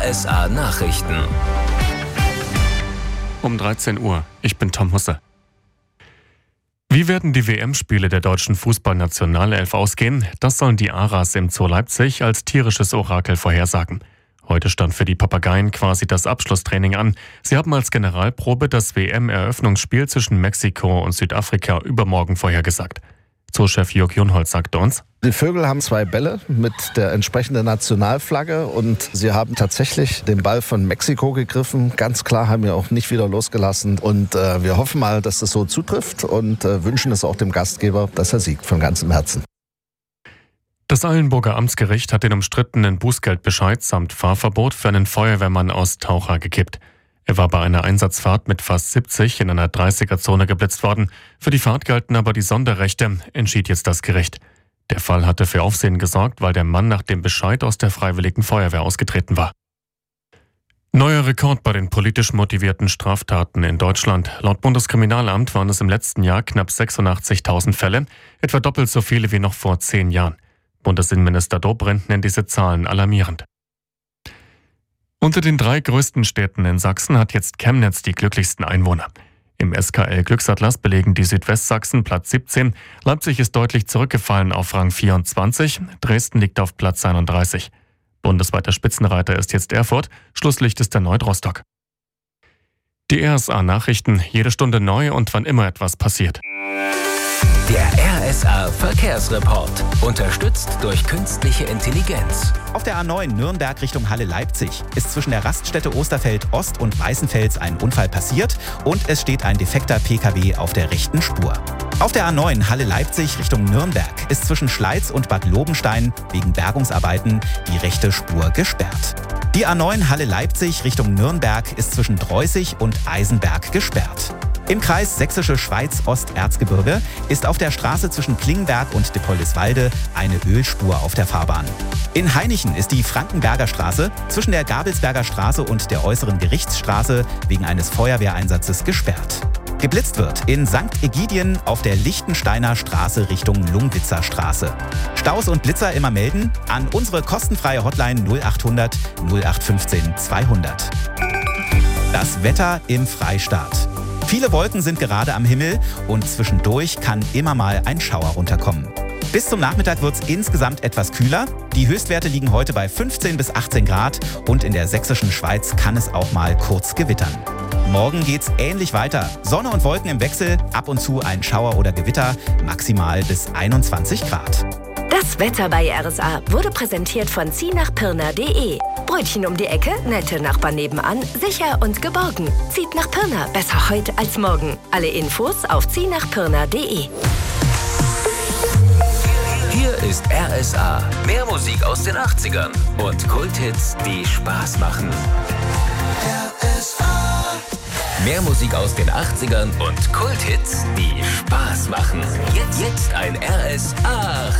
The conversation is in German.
RSA Nachrichten. Um 13 Uhr. Ich bin Tom Husse. Wie werden die WM-Spiele der deutschen Fußballnationalelf ausgehen? Das sollen die Aras im Zoo Leipzig als tierisches Orakel vorhersagen. Heute stand für die Papageien quasi das Abschlusstraining an. Sie haben als Generalprobe das WM-Eröffnungsspiel zwischen Mexiko und Südafrika übermorgen vorhergesagt. Zoochef Jörg Junholz sagte uns: Die Vögel haben 2 Bälle mit der entsprechenden Nationalflagge und sie haben tatsächlich den Ball von Mexiko gegriffen. Ganz klar, haben wir auch nicht wieder losgelassen. Und wir hoffen mal, dass das so zutrifft und wünschen es auch dem Gastgeber, dass er siegt von ganzem Herzen. Das Eilenburger Amtsgericht hat den umstrittenen Bußgeldbescheid samt Fahrverbot für einen Feuerwehrmann aus Taucha gekippt. Er war bei einer Einsatzfahrt mit fast 70 in einer 30er-Zone geblitzt worden. Für die Fahrt galten aber die Sonderrechte, entschied jetzt das Gericht. Der Fall hatte für Aufsehen gesorgt, weil der Mann nach dem Bescheid aus der Freiwilligen Feuerwehr ausgetreten war. Neuer Rekord bei den politisch motivierten Straftaten in Deutschland. Laut Bundeskriminalamt waren es im letzten Jahr knapp 86.000 Fälle, etwa doppelt so viele wie noch vor 10 Jahren. Bundesinnenminister Dobrindt nennt diese Zahlen alarmierend. Unter den 3 größten Städten in Sachsen hat jetzt Chemnitz die glücklichsten Einwohner. Im SKL Glücksatlas belegen die Südwestsachsen Platz 17, Leipzig ist deutlich zurückgefallen auf Rang 24, Dresden liegt auf Platz 31. Bundesweiter Spitzenreiter ist jetzt Erfurt, Schlusslicht ist erneut Rostock. Die RSA Nachrichten, jede Stunde neu und wann immer etwas passiert. Der RSA Verkehrsreport. Unterstützt durch künstliche Intelligenz. Auf der A9 Nürnberg Richtung Halle Leipzig ist zwischen der Raststätte Osterfeld Ost und Weißenfels ein Unfall passiert und es steht ein defekter Pkw auf der rechten Spur. Auf der A9 Halle Leipzig Richtung Nürnberg ist zwischen Schleiz und Bad Lobenstein wegen Bergungsarbeiten die rechte Spur gesperrt. Die A9 Halle Leipzig Richtung Nürnberg ist zwischen Dreußig und Eisenberg gesperrt. Im Kreis Sächsische Schweiz-Osterzgebirge ist auf der Straße zwischen Klingenberg und Dippoldiswalde eine Ölspur auf der Fahrbahn. In Hainichen ist die Frankenberger Straße zwischen der Gabelsberger Straße und der Äußeren Gerichtsstraße wegen eines Feuerwehreinsatzes gesperrt. Geblitzt wird in St. Egidien auf der Lichtensteiner Straße Richtung Lungwitzer Straße. Staus und Blitzer immer melden an unsere kostenfreie Hotline 0800 0815 200. Das Wetter im Freistaat. Viele Wolken sind gerade am Himmel und zwischendurch kann immer mal ein Schauer runterkommen. Bis zum Nachmittag wird es insgesamt etwas kühler. Die Höchstwerte liegen heute bei 15 bis 18 Grad und in der sächsischen Schweiz kann es auch mal kurz gewittern. Morgen geht's ähnlich weiter. Sonne und Wolken im Wechsel, ab und zu ein Schauer oder Gewitter, maximal bis 21 Grad. Das Wetter bei RSA wurde präsentiert von ziehnachpirna.de. Brötchen um die Ecke, nette Nachbarn nebenan, sicher und geborgen. Zieht nach Pirna, besser heute als morgen. Alle Infos auf ziehnachpirna.de. Hier ist RSA. Mehr Musik aus den 80ern und Kulthits, die Spaß machen. RSA. Mehr Musik aus den 80ern und Kulthits, die Spaß machen. Jetzt ein RSA.